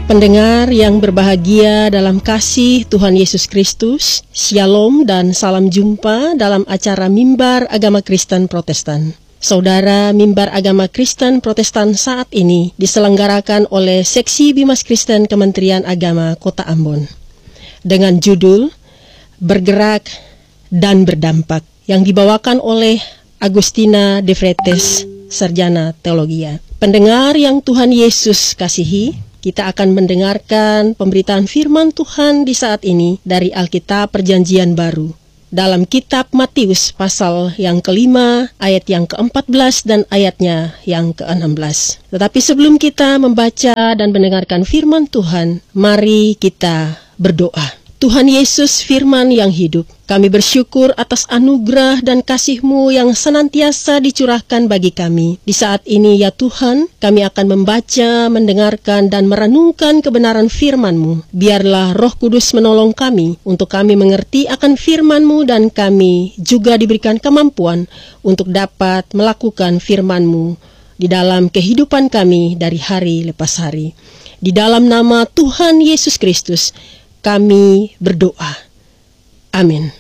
Pendengar yang berbahagia dalam kasih Tuhan Yesus Kristus, Shalom dan salam jumpa dalam acara Mimbar Agama Kristen Protestan. Saudara, Mimbar Agama Kristen Protestan saat ini diselenggarakan oleh Seksi Bimas Kristen Kementerian Agama Kota Ambon dengan judul Bergerak dan Berdampak yang dibawakan oleh Agustina De Vretes, Sarjana Teologia. Pendengar yang Tuhan Yesus kasihi, kita akan mendengarkan pemberitaan firman Tuhan di saat ini dari Alkitab Perjanjian Baru. Dalam kitab Matius pasal yang ke-5, ayat yang ke-14 dan ayatnya yang ke-16. Tetapi sebelum kita membaca dan mendengarkan firman Tuhan, mari kita berdoa. Tuhan Yesus firman yang hidup, kami bersyukur atas anugerah dan kasih-Mu yang senantiasa dicurahkan bagi kami. Di saat ini ya Tuhan, kami akan membaca, mendengarkan, dan merenungkan kebenaran firman-Mu. Biarlah Roh Kudus menolong kami untuk kami mengerti akan firman-Mu dan kami juga diberikan kemampuan untuk dapat melakukan firman-Mu di dalam kehidupan kami dari hari lepas hari. Di dalam nama Tuhan Yesus Kristus, kami berdoa. Amin.